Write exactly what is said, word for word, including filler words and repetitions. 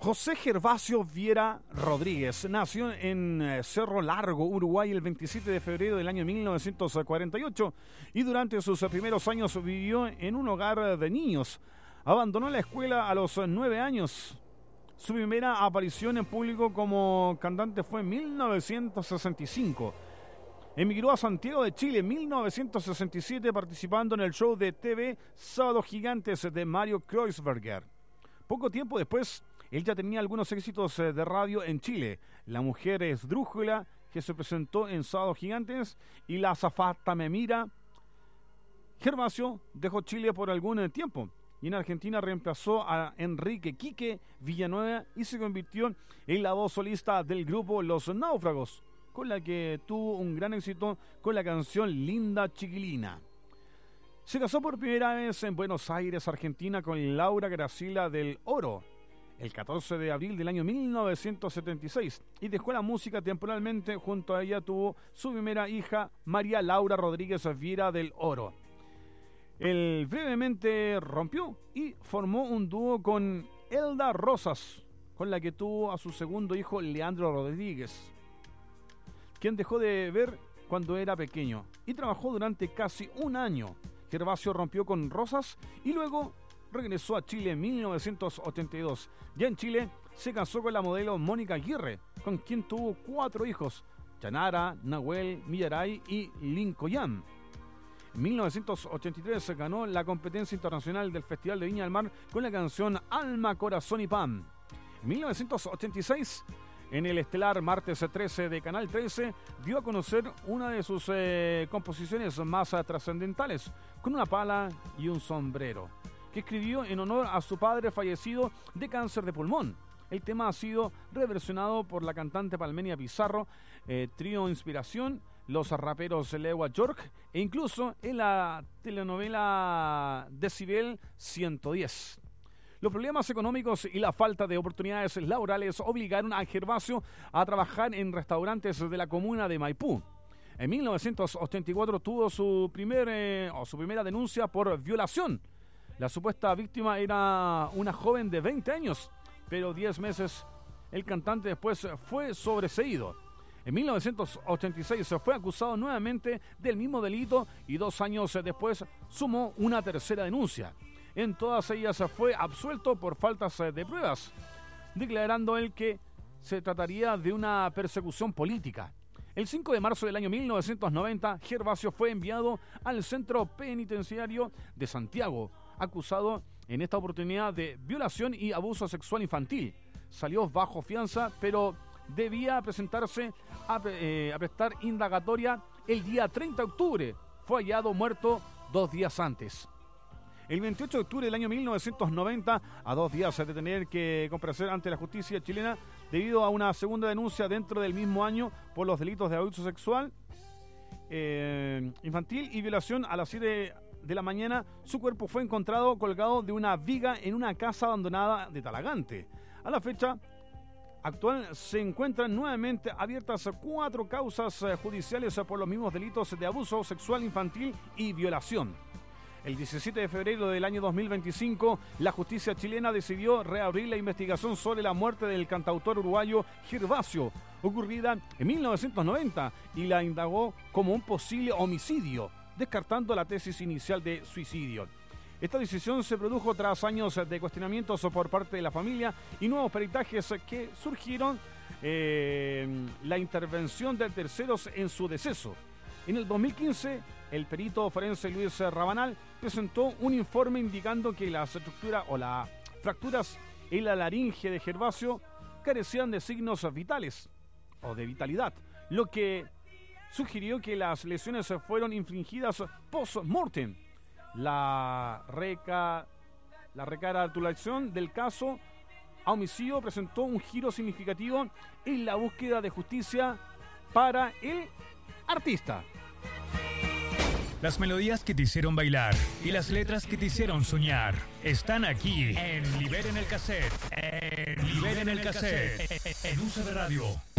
José Gervasio Viera Rodríguez nació en Cerro Largo, Uruguay, el veintisiete de febrero del año mil novecientos cuarenta y ocho y durante sus primeros años vivió en un hogar de niños. Abandonó la escuela a los nueve años. Su primera aparición en público como cantante fue en mil novecientos sesenta y cinco. Emigró a Santiago de Chile en mil novecientos sesenta y siete participando en el show de T V Sábados Gigantes de Mario Kreuzberger. Poco tiempo después, él ya tenía algunos éxitos de radio en Chile. La mujer esdrújula, que se presentó en Sábados Gigantes, y La azafata me mira. Gervasio dejó Chile por algún tiempo y en Argentina reemplazó a Enrique Quique Villanueva y se convirtió en la voz solista del grupo Los Náufragos, con la que tuvo un gran éxito con la canción Linda Chiquilina. Se casó por primera vez en Buenos Aires, Argentina, con Laura Gracila del Oro el catorce de abril del año mil novecientos setenta y seis y dejó la música temporalmente. Junto a ella tuvo su primera hija, María Laura Rodríguez Viera del Oro. Él brevemente rompió y formó un dúo con Elda Rosas, con la que tuvo a su segundo hijo, Leandro Rodríguez, quien dejó de ver cuando era pequeño, y trabajó durante casi un año. Gervasio rompió con Rosas y luego regresó a Chile en mil novecientos ochenta y dos. Ya en Chile se casó con la modelo Mónica Aguirre, con quien tuvo cuatro hijos: Yanara, Nahuel, Millaray y Lincoyán. En mil novecientos ochenta y tres ganó la competencia internacional del Festival de Viña del Mar con la canción Alma, Corazón y Pan. En mil novecientos ochenta y seis, en el estelar Martes trece de Canal trece, dio a conocer una de sus eh, composiciones más uh, trascendentales, Con una pala y un sombrero, que escribió en honor a su padre fallecido de cáncer de pulmón. El tema ha sido reversionado por la cantante Palmenia Pizarro, eh, Trío Inspiración, los raperos Lewa York e incluso en la telenovela Decibel ciento diez. Los problemas económicos y la falta de oportunidades laborales obligaron a Gervasio a trabajar en restaurantes de la comuna de Maipú. En mil novecientos ochenta y cuatro tuvo su, primer, eh, o su primera denuncia por violación. La supuesta víctima era una joven de veinte años, pero diez meses el cantante después fue sobreseído. En mil novecientos ochenta y seis fue acusado nuevamente del mismo delito y dos años después sumó una tercera denuncia. En todas ellas fue absuelto por faltas de pruebas, declarando él que se trataría de una persecución política. El cinco de marzo del año mil novecientos noventa, Gervasio fue enviado al Centro Penitenciario de Santiago, acusado en esta oportunidad de violación y abuso sexual infantil. Salió bajo fianza, pero debía presentarse a, eh, a prestar indagatoria el día treinta de octubre. Fue hallado muerto dos días antes. El veintiocho de octubre del año mil novecientos noventa, a dos días de tener que comparecer ante la justicia chilena debido a una segunda denuncia dentro del mismo año por los delitos de abuso sexual eh, infantil y violación, a las siete de la mañana, su cuerpo fue encontrado colgado de una viga en una casa abandonada de Talagante. A la fecha actual se encuentran nuevamente abiertas cuatro causas judiciales por los mismos delitos de abuso sexual infantil y violación. El diecisiete de febrero del año dos mil veinticinco, la justicia chilena decidió reabrir la investigación sobre la muerte del cantautor uruguayo Gervasio, ocurrida en mil novecientos noventa, y la indagó como un posible homicidio, descartando la tesis inicial de suicidio. Esta decisión se produjo tras años de cuestionamientos por parte de la familia y nuevos peritajes que surgieron eh, la intervención de terceros en su deceso. En el dos mil quince, el perito forense Luis Rabanal presentó un informe indicando que las estructuras o las fracturas en la laringe de Gervasio carecían de signos vitales o de vitalidad, lo que sugirió que las lesiones fueron infligidas post-mortem. La, reca, la recaratulación del caso a homicidio presentó un giro significativo en la búsqueda de justicia para el artista. Las melodías que te hicieron bailar y las letras que te hicieron soñar están aquí en Liberen el Cassette. En Liberen el Cassette. En U C B Radio.